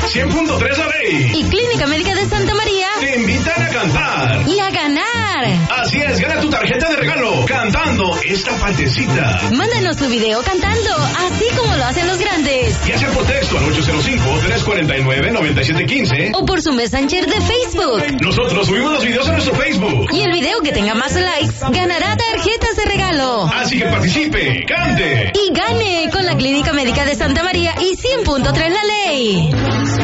100.3 La Ley y Clínica Médica de Santa María te invitan a cantar y a ganar. Así es, gana tu tarjeta de regalo cantando esta partecita. Mándanos tu video cantando, así como lo hacen los grandes. Ya sea por texto al 805-349-9715 o por su Messenger de Facebook. Nosotros subimos los videos a nuestro Facebook. Y el video que tenga más likes ganará tarjetas de regalo. Así que participe, cante y gane con la Clínica Médica de Santa María y 100.3 La Ley.